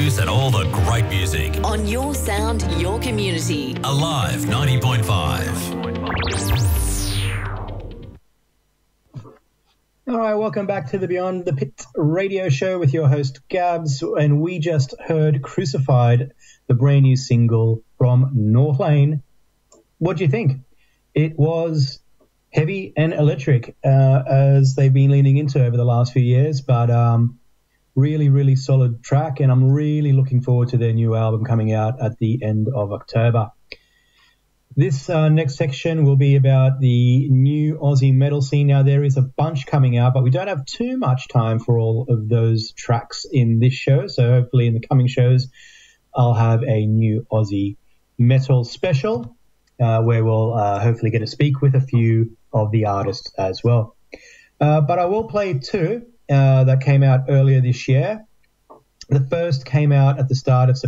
news and all the great music. On your sound, your community. Alive 90.5. All right, welcome back to the Beyond the Pit radio show with your host Gabs, and we just heard Crucified, the brand new single from Northlane. What do you think? It was heavy and electric, as they've been leaning into over the last few years, but really, really solid track, and I'm really looking forward to their new album coming out at the end of October. This next section will be about the new Aussie metal scene. Now, there is a bunch coming out, but we don't have too much time for all of those tracks in this show, so hopefully in the coming shows I'll have a new Aussie metal special where we'll hopefully get to speak with a few of the artists as well. But I will play two that came out earlier this year. The first came out at the start of